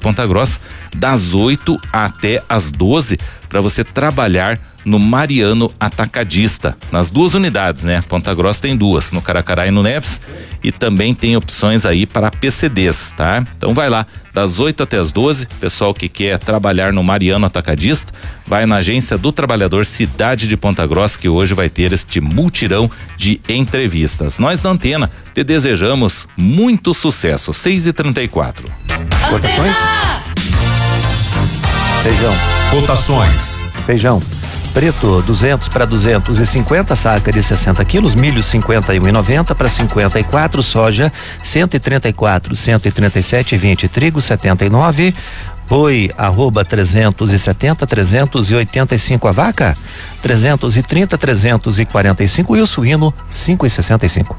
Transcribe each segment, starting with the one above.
Ponta Grossa, das 8 até as 12, para você trabalhar no Mariano Atacadista, nas duas unidades, né? Ponta Grossa tem duas, no Caracará e no Neves, e também tem opções aí para PCDs, tá? Então vai lá, das 8 até as 12, pessoal que quer trabalhar no Mariano Atacadista, vai na Agência do Trabalhador Cidade de Ponta Grossa, que hoje vai ter este multirão de entrevistas. Nós da Antena te desejamos muito sucesso. 6h34. Cotações? Feijão. Cotações. Feijão preto 200 para 250, saca de 60 quilos, milho 51,90 para 54, soja 134, 137,20, trigo 79, boi arroba 370, 385 a vaca, 330, 345 e o suíno 5,65.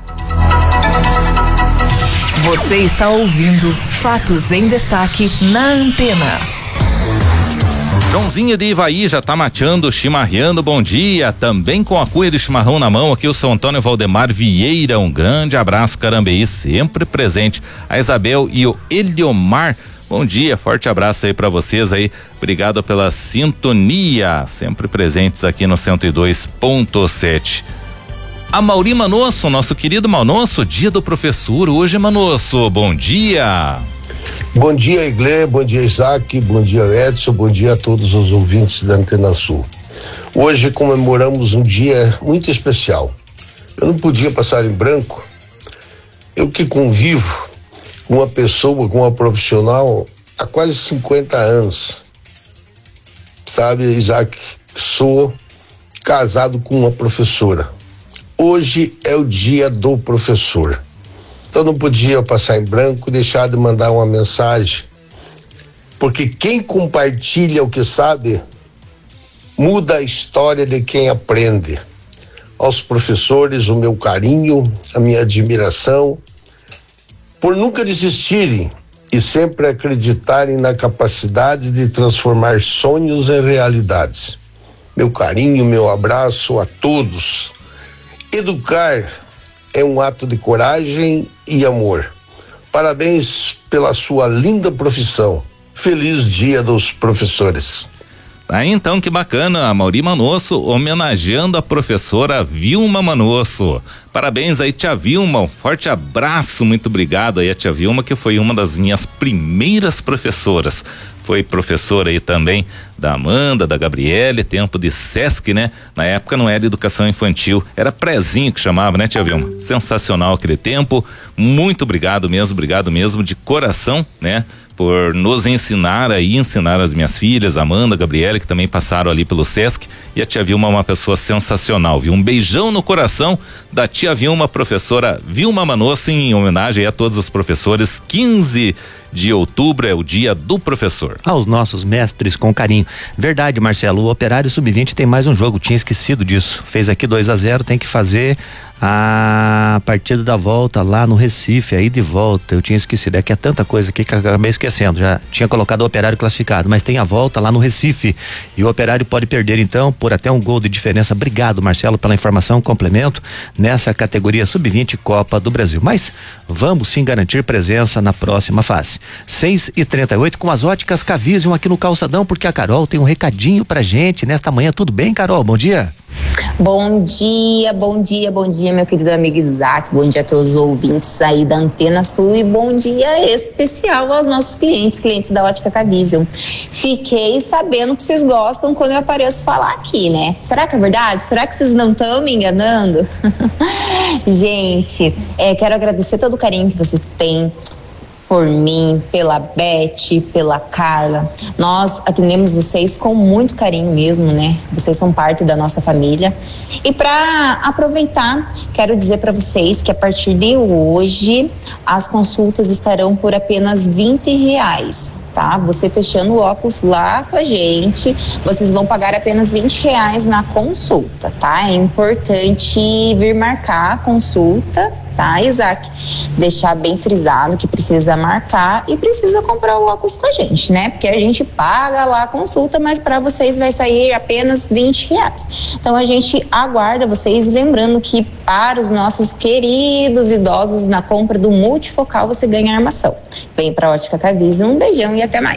Você está ouvindo Fatos em Destaque na Antena. Joãozinho de Ivaí já tá mateando, chimarreando, bom dia, também com a cuia de chimarrão na mão, aqui o São Antônio Valdemar Vieira, um grande abraço, Carambeí, sempre presente, a Isabel e o Eliomar, bom dia, forte abraço aí pra vocês aí, obrigado pela sintonia, sempre presentes aqui no 102.7. A Mauri Manosso, nosso querido Manosso, dia do professor hoje, Manosso, bom dia. Bom dia, Iglê, bom dia, Isaac, bom dia, Edson, bom dia a todos os ouvintes da Antena Sul. Hoje comemoramos um dia muito especial. Eu não podia passar em branco. Eu que convivo com uma pessoa, com uma profissional há quase 50 anos. Sabe, Isaac, sou casado com uma professora. Hoje é o dia do professor. Então não podia passar em branco, deixar de mandar uma mensagem, porque quem compartilha o que sabe muda a história de quem aprende. Aos professores, o meu carinho, a minha admiração, por nunca desistirem e sempre acreditarem na capacidade de transformar sonhos em realidades. Meu carinho, meu abraço a todos. Educar é um ato de coragem e amor. Parabéns pela sua linda profissão. Feliz Dia dos Professores. Aí então, que bacana, a Mauri Manosso homenageando a professora Vilma Manosso. Parabéns aí, tia Vilma, um forte abraço, muito obrigado aí a tia Vilma, que foi uma das minhas primeiras professoras. Foi professora aí também da Amanda, da Gabriele, tempo de Sesc, né? Na época não era educação infantil, era prezinho que chamava, né, tia Vilma? Sensacional aquele tempo, muito obrigado mesmo, de coração, né? Por nos ensinar as minhas filhas, Amanda, Gabriele, que também passaram ali pelo Sesc, e a tia Vilma é uma pessoa sensacional, viu? Um beijão no coração da tia Vilma, professora Vilma Manosso, em homenagem a todos os professores. 15 de outubro é o dia do professor. Aos nossos mestres com carinho. Verdade, Marcelo, o Operário Sub-20 tem mais um jogo, tinha esquecido disso. Fez aqui 2-0, tem que fazer a partida da volta lá no Recife, aí de volta, eu tinha esquecido, é que é tanta coisa aqui que eu acabei esquecendo, já tinha colocado o Operário classificado, mas tem a volta lá no Recife, e o Operário pode perder então por até um gol de diferença. Obrigado, Marcelo, pela informação, complemento nessa categoria Sub-20 Copa do Brasil, mas vamos sim garantir presença na próxima fase. 6h38 com as óticas Cavisium aqui no Calçadão, porque a Carol tem um recadinho pra gente nesta manhã. Tudo bem, Carol? Bom dia. Bom dia, meu querido amigo Isaac, bom dia a todos os ouvintes aí da Antena Sul e bom dia especial aos nossos clientes da Ótica Cavisium. Fiquei sabendo que vocês gostam quando eu apareço falar aqui, né? Será que é verdade? Será que vocês não estão me enganando? Gente, quero agradecer todo o carinho que vocês têm por mim, pela Beth, pela Carla. Nós atendemos vocês com muito carinho mesmo, né? Vocês são parte da nossa família. E para aproveitar, quero dizer para vocês que a partir de hoje as consultas estarão por apenas R$20. Tá? Você fechando o óculos lá com a gente, vocês vão pagar apenas R$20 na consulta, tá? É importante vir marcar a consulta, tá, Isaac? Deixar bem frisado que precisa marcar e precisa comprar o óculos com a gente, né? Porque a gente paga lá a consulta, mas para vocês vai sair apenas R$20. Então a gente aguarda vocês, lembrando que para os nossos queridos idosos, na compra do multifocal você ganha armação. Vem pra Ótica Cavisium, um beijão e até mais.